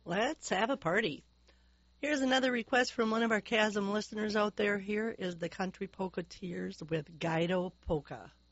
Let's have a party. Here's another request from one of our Chasm listeners out there. Here is the Country Polka Tears with Guido Polka.